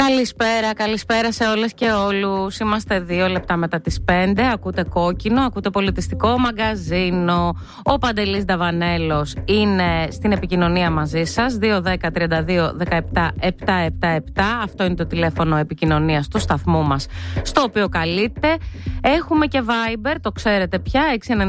Καλησπέρα σε όλες και όλους. Είμαστε 2 λεπτά μετά τις 5. Ακούτε Κόκκινο, ακούτε Πολιτιστικό Μαγκαζίνο. Ο Παντελής Νταβανέλος είναι στην επικοινωνία μαζί σας. 210-32-17-777. Αυτό είναι το τηλέφωνο επικοινωνίας του σταθμού μας, στο οποίο καλείτε. Έχουμε και Viber, το ξέρετε πια,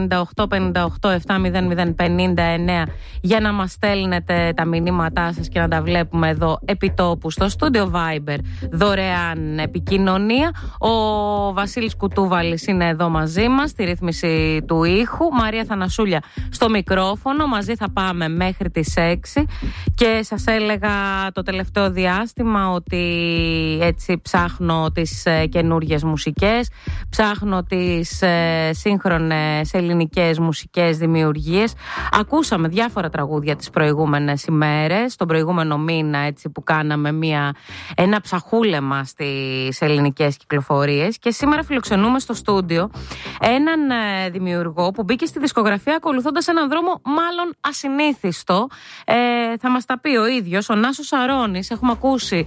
698-58-700-59, για να μας στέλνετε τα μηνύματά σας και να τα βλέπουμε εδώ επιτόπου στο στούντιο. Viber, δωρεάν επικοινωνία. Ο Βασίλης Κουτούβαλης είναι εδώ μαζί μας στη ρύθμιση του ήχου. Μαρία Θανασούλια στο μικρόφωνο. Μαζί θα πάμε μέχρι τις 6. Και σας έλεγα το τελευταίο διάστημα ότι έτσι ψάχνω τις καινούργιες μουσικές, ψάχνω τις σύγχρονες ελληνικές μουσικές δημιουργίες. Ακούσαμε διάφορα τραγούδια τις προηγούμενες ημέρες, τον προηγούμενο μήνα, έτσι, που κάναμε ένα ψαχούλεμα στις ελληνικές κυκλοφορίες, και σήμερα φιλοξενούμε στο στούντιο έναν δημιουργό που μπήκε στη δισκογραφία ακολουθώντας έναν δρόμο μάλλον ασυνήθιστο. Θα μας τα πει ο ίδιος, ο Νάσος Αρώνης. Έχουμε ακούσει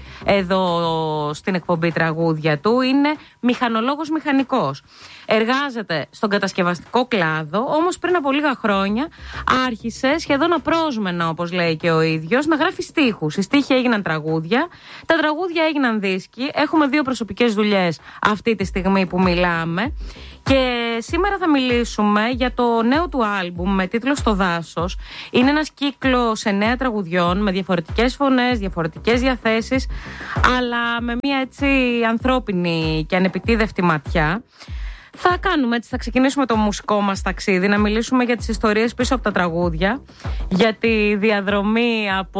εδώ στην εκπομπή τραγούδια του. Είναι μηχανολόγος μηχανικός. Εργάζεται στον κατασκευαστικό κλάδο, όμως πριν από λίγα χρόνια άρχισε σχεδόν απρόσμενα, όπως λέει και ο ίδιος, να γράφει στίχους. Οι στίχοι έγιναν τραγούδια, τα τραγούδια έγιναν δίσκοι. Έχουμε 2 προσωπικές δουλειές αυτή τη στιγμή που μιλάμε. Και σήμερα θα μιλήσουμε για το νέο του άλμπουμ με τίτλο «Στο δάσος». Είναι ένας κύκλος 9 τραγουδιών με διαφορετικές φωνές, διαφορετικές διαθέσεις, αλλά με μια έτσι ανθρώπινη και ανεπιτίδευτη ματιά. Θα ξεκινήσουμε το μουσικό μας ταξίδι, να μιλήσουμε για τις ιστορίες πίσω από τα τραγούδια, για τη διαδρομή από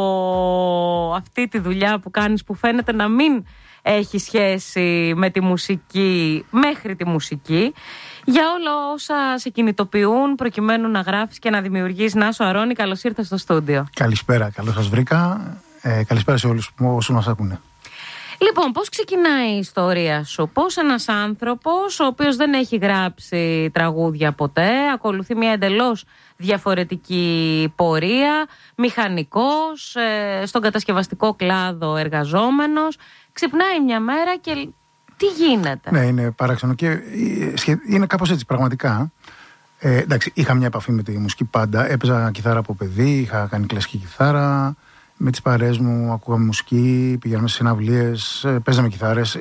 αυτή τη δουλειά που κάνεις, που φαίνεται να μην έχει σχέση με τη μουσική, μέχρι τη μουσική, για όλα όσα σε κινητοποιούν προκειμένου να γράφεις και να δημιουργείς. Νάσο Αρώνη, καλώς ήρθες στο στούντιο. Καλησπέρα, καλώς σας βρήκα. Καλησπέρα σε όλους όσους μας ακούνε. Λοιπόν, πώς ξεκινάει η ιστορία σου? Πώς ένας άνθρωπος, ο οποίος δεν έχει γράψει τραγούδια ποτέ, ακολουθεί μια εντελώς διαφορετική πορεία, μηχανικός, στον κατασκευαστικό κλάδο εργαζόμενος, ξυπνάει μια μέρα και τι γίνεται? Ναι, είναι παράξενο και είναι κάπως έτσι πραγματικά. Εντάξει, είχα μια επαφή με τη μουσική πάντα. Έπαιζα κιθάρα από παιδί, είχα κάνει κλασική κιθάρα. Με τις παρέες μου ακούγαμε μουσική, πηγαίναμε σε συναυλίες, παίζαμε κιθάρες.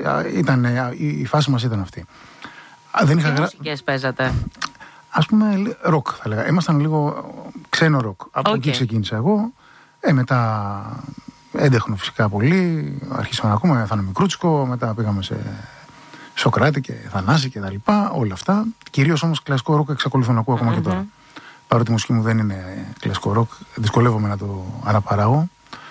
Η φάση μας ήταν αυτή. Τι μουσικές παίζατε? Ας πούμε ροκ θα λέγα. Ήμασταν λίγο ξένο ροκ. Από εκεί ξεκίνησα εγώ. Μετά έντεχνο φυσικά πολύ. Αρχίσαμε να ακούμε Θάνο Μικρούτσικο. Μετά πήγαμε σε Σοκράτη και Θανάση και τα λοιπά. Όλα αυτά. Κυρίως όμως κλασικό ροκ εξακολουθώ να ακούω ακόμα και τώρα. Παρότι η μουσική μου δεν είναι κλασικό ροκ, δυσκολεύομαι να το αναπαράγω.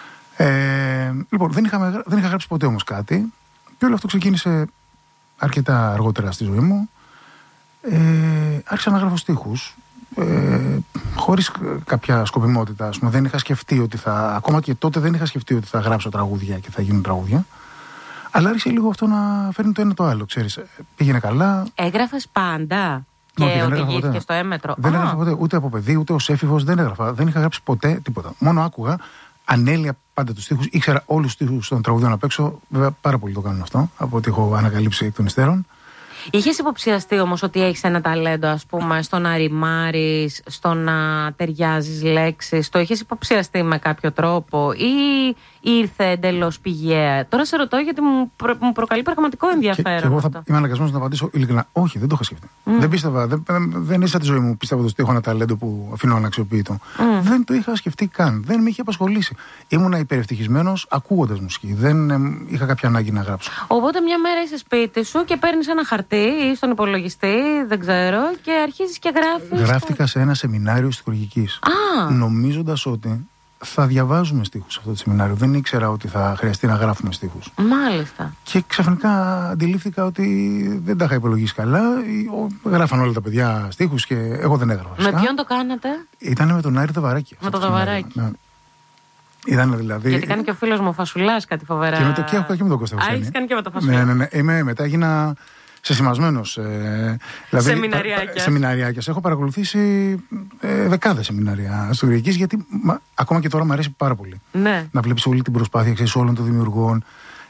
Λοιπόν, δεν είχα γράψει ποτέ όμως κάτι, και όλο αυτό ξεκίνησε αρκετά αργότερα στη ζωή μου. Άρχισα να γράφω στίχους, χωρίς κάποια σκοπιμότητα. Ας πούμε, δεν είχα σκεφτεί ότι ακόμα και τότε δεν είχα σκεφτεί ότι θα γράψω τραγούδια και θα γίνουν τραγούδια. Αλλά άρχισε λίγο αυτό να φέρνει το ένα το άλλο, ξέρεις. Πήγαινε καλά. Έγραφες πάντα? Και οδηγήθηκε στο έμετρο? Δεν έγραφα ποτέ, ούτε από παιδί, ούτε ως έφηβος δεν έγραφα. Δεν είχα γράψει ποτέ τίποτα. Μόνο άκουγα, ανέλυα πάντα τους στίχους. Ήξερα όλους τους στίχους των τραγουδιών απ' έξω. Βέβαια, πάρα πολύ το κάνουν αυτό, από ό,τι έχω ανακαλύψει εκ των υστέρων. Είχες υποψιαστεί όμως ότι έχεις ένα ταλέντο, ας πούμε, στο να ρημάρεις, στο να ταιριάζεις λέξεις? Το είχες υποψιαστεί με κάποιο τρόπο ή ήρθε εντελώς πηγαία? Τώρα σε ρωτώ γιατί μου προκαλεί πραγματικό ενδιαφέρον. Και εγώ είμαι αναγκασμένος να απαντήσω ειλικρινά. Όχι, δεν το είχα σκεφτεί. Δεν πίστευα. Δεν ίσα τη ζωή μου πίστευα ότι έχω ένα ταλέντο που αφήνω αναξιοποιητό. Δεν το είχα σκεφτεί καν. Δεν με είχε απασχολήσει. Ήμουνα υπερευτυχισμένος ακούγοντας μουσική. Δεν είχα κάποια ανάγκη να γράψω. Οπότε μια μέρα είσαι σπίτι σου και παίρνεις ένα χαρτί ή στον υπολογιστή, δεν ξέρω, και αρχίζεις και γράφεις. Γράφτηκα σε ένα σεμινάριο στιχουργικής. Νομίζοντας ότι θα διαβάζουμε στίχους σε αυτό το σεμινάριο. Δεν ήξερα ότι θα χρειαστεί να γράφουμε στίχους. Μάλιστα. Και ξαφνικά αντιλήφθηκα ότι δεν τα είχα υπολογίσει καλά. Γράφαν όλα τα παιδιά στίχους και εγώ δεν έγραφα. Με ποιον το κάνατε? Ήταν με τον Άρη Δαβαράκη. Με τον Δαβαράκη. Ναι. Ήταν δηλαδή. Γιατί κάνει και ο φίλος μου ο Φασουλάς κάτι φοβερά. Και έχω και με τον Κώστα Βουσένη. Έχεις κάνει και με τον Φασουλά. Ναι. Μετά έγινα σεσημασμένος. Δηλαδή, σεμιναριάκιας. Έχω παρακολουθήσει δεκάδες σεμινάρια στιχουργικής, γιατί ακόμα και τώρα μου αρέσει πάρα πολύ. Ναι. Να βλέπεις όλη την προσπάθεια όλων των δημιουργών.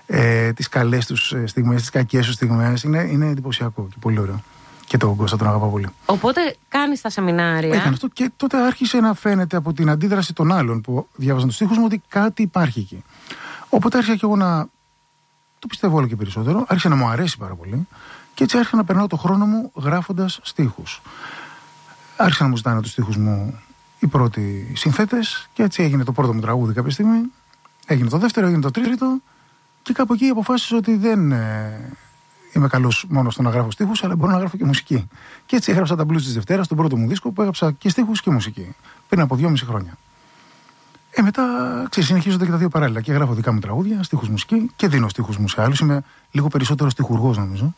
τις καλές τους στιγμές, τις κακές τους στιγμές. Είναι εντυπωσιακό και πολύ ωραίο. Και τον Κώστα τον αγαπάω πολύ. Οπότε κάνεις τα σεμινάρια. Έκανε αυτό και τότε άρχισε να φαίνεται από την αντίδραση των άλλων που διάβαζαν τους στίχους μου ότι κάτι υπάρχει εκεί. Οπότε άρχισα και εγώ να το πιστεύω όλο και περισσότερο. Άρχισε να μου αρέσει πάρα πολύ και έτσι άρχισα να περνάω το χρόνο μου γράφοντας στίχους. Άρχισαν να μου ζητάνε τους στίχους μου οι πρώτοι συνθέτες και έτσι έγινε το πρώτο μου τραγούδι κάποια στιγμή. Έγινε το δεύτερο, έγινε το τρίτο και κάπου εκεί αποφάσισα ότι δεν είμαι καλός μόνο στο να γράφω στίχους, αλλά μπορώ να γράφω και μουσική. Και έτσι έγραψα τα blues της Δευτέρας, τον πρώτο μου δίσκο που έγραψα και στίχους και μουσική. Πριν από 2,5 χρόνια. Μετά συνεχίζονται και τα δύο παράλληλα. Και γράφω δικά μου τραγούδια, στίχους μουσική και δίνω στίχους μου σε άλλους. Είμαι λίγο περισσότερο στιχουργός νομίζω.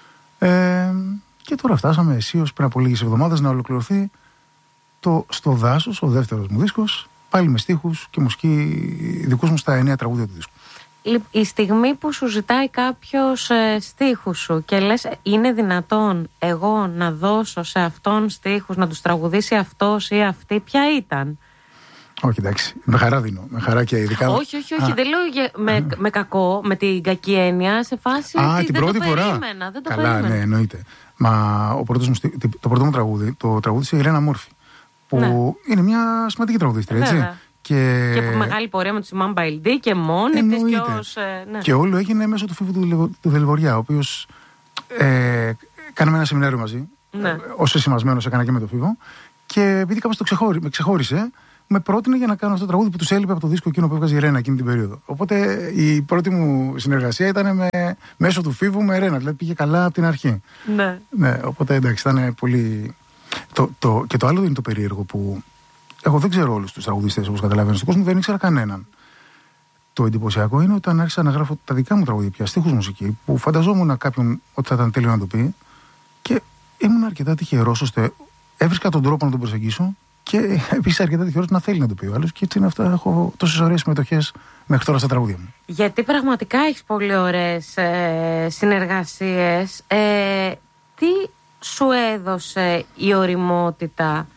Και τώρα φτάσαμε αισίως πριν από λίγες εβδομάδες να ολοκληρωθεί το Στο Δάσος, ο δεύτερος μου δίσκος, πάλι με στίχους και μουσική δικούς μου στα 9 τραγούδια του δίσκου. Η στιγμή που σου ζητάει κάποιος στίχους σου και λες είναι δυνατόν εγώ να δώσω σε αυτόν στίχους, να τους τραγουδήσει αυτός ή αυτή, ποια ήταν? Όχι, εντάξει. Με χαρά δίνω. Με χαρά και ειδικά. Όχι. Δεν λέω με κακό, με την κακή έννοια, σε φάση. Την πρώτη φορά. Δεν το καλά, περίμενα. Ναι, εννοείται. Μα το πρώτο μου τραγούδι το τραγούδισε η Ελένα Μόρφη. Που είναι μια σημαντική τραγουδίστρια, έτσι. Και από μεγάλη πορεία με του Σιμάν Μπαϊλντή και μόνη της και ναι. Και όλο έγινε μέσω του Φίβου του Δελβοριά, ο οποίος κάναμε ένα σεμινάριο μαζί. Ναι. Ως εσημασμένος έκανα και με το Φίβο. Και επειδή κάπως με ξεχώρισε, με πρότεινε για να κάνω αυτό το τραγούδι που τους έλειπε από το δίσκο εκείνο που έβγαζε η Ρένα εκείνη την περίοδο. Οπότε η πρώτη μου συνεργασία ήταν μέσω του Φίβου με Ρένα, δηλαδή πήγε καλά από την αρχή. Ναι, οπότε εντάξει, ήταν πολύ. Και το άλλο είναι το περίεργο που. Εγώ δεν ξέρω όλους τους τραγουδιστές όπως καταλαβαίνω στον κόσμο, δεν ήξερα κανέναν. Το εντυπωσιακό είναι όταν άρχισα να γράφω τα δικά μου τραγούδια πια, στίχους μουσική, που φανταζόμουν κάποιον ότι θα ήταν τέλειο να το πει και ήμουν αρκετά τυχερός ώστε έβρισκα τον τρόπο να τον προσεγγίσω και επίσης αρκετά τυχερός να θέλει να το πει ο άλλος και έτσι είναι αυτά. Έχω τόσες ωραίες συμμετοχές μέχρι τώρα στα τραγούδια μου. Γιατί πραγματικά έχεις πολύ ωραίες συνεργασίες. Τι σου έδωσε η ωριμότητα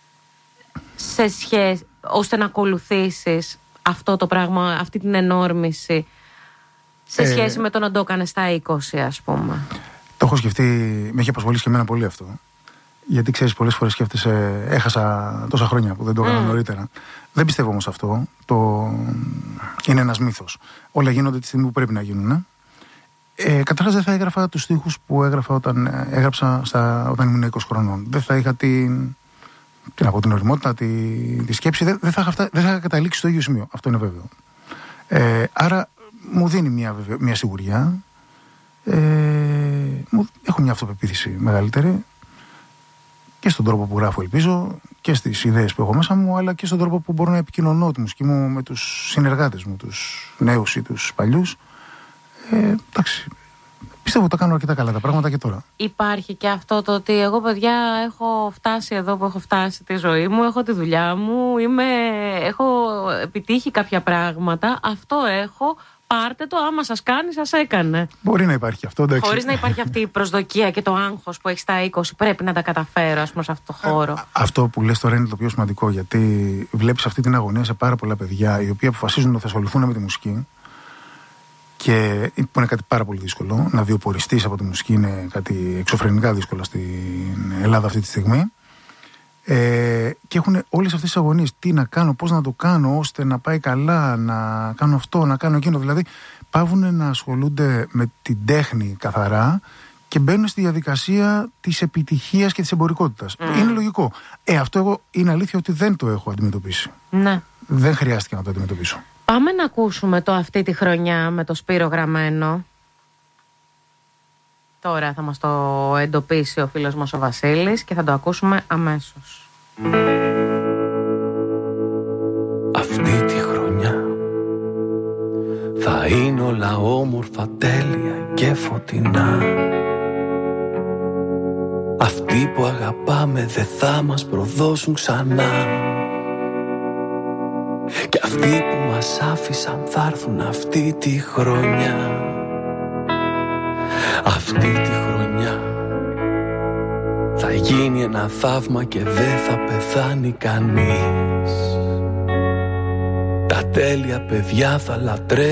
σε σχέση, ώστε να ακολουθήσεις αυτό το πράγμα, αυτή την ενόρμηση σε σχέση με το να το έκανες στα 20, ας πούμε? Το έχω σκεφτεί, με έχει απασχολήσει και εμένα πολύ αυτό. Γιατί ξέρεις, πολλές φορές σκέφτεσαι, έχασα τόσα χρόνια που δεν το έκανα νωρίτερα. Δεν πιστεύω όμως αυτό. Είναι ένας μύθος. Όλα γίνονται τη στιγμή που πρέπει να γίνουν. Καταρχάς δεν θα έγραφα τους στίχους που έγραψα όταν ήμουν 20 χρονών. Δεν θα είχα την ωριμότητα, τη σκέψη, δεν θα είχα καταλήξει στο ίδιο σημείο. Αυτό είναι βέβαιο. Άρα μου δίνει μια σιγουριά. Έχω μια αυτοπεποίθηση μεγαλύτερη και στον τρόπο που γράφω, ελπίζω, και στις ιδέες που έχω μέσα μου, αλλά και στον τρόπο που μπορώ να επικοινωνώ τη μουσική μου με τους συνεργάτες μου, τους νέους ή τους παλιούς. Εντάξει. Πιστεύω ότι τα κάνω αρκετά καλά τα πράγματα και τώρα. Υπάρχει και αυτό το ότι εγώ, παιδιά, έχω φτάσει εδώ που έχω φτάσει τη ζωή μου, έχω τη δουλειά μου, έχω επιτύχει κάποια πράγματα, αυτό έχω, πάρτε το, άμα σας κάνει, σας έκανε. Μπορεί να υπάρχει αυτό, εντάξει. Χωρίς να υπάρχει αυτή η προσδοκία και το άγχος που έχει στα 20, πρέπει να τα καταφέρω, ας πούμε, σε αυτό το χώρο. Αυτό που λες τώρα είναι το πιο σημαντικό, γιατί βλέπεις αυτή την αγωνία σε πάρα πολλά παιδιά, οι οποίοι αποφασίζουν ότι θα ασχοληθούν με τη μουσική. Και που είναι κάτι πάρα πολύ δύσκολο. Να βιοποριστείς από τη μουσική είναι κάτι εξωφρενικά δύσκολο στην Ελλάδα αυτή τη στιγμή. Και έχουν όλες αυτές τις αγωνίες. Τι να κάνω, πώς να το κάνω, ώστε να πάει καλά, να κάνω αυτό, να κάνω εκείνο. Δηλαδή, παύουν να ασχολούνται με την τέχνη καθαρά και μπαίνουν στη διαδικασία της επιτυχίας και της εμπορικότητας. Είναι λογικό. Αυτό εγώ είναι αλήθεια ότι δεν το έχω αντιμετωπίσει. Ναι. Δεν χρειάστηκε να το αντιμετωπίσω. Πάμε να ακούσουμε το αυτή τη χρονιά με το Σπύρο Γραμμένο. Τώρα θα μας το εντοπίσει ο φίλος μας ο Βασίλης και θα το ακούσουμε αμέσως. Αυτή τη χρονιά θα είναι όλα όμορφα, τέλεια και φωτεινά. Αυτοί που αγαπάμε δεν θα μας προδώσουν ξανά. Και αυτοί που μας άφησαν θα έρθουν αυτή τη χρονιά. Αυτή τη χρονιά θα γίνει ένα θαύμα και δεν θα πεθάνει κανείς. Τα τέλεια παιδιά θα λατρεύουν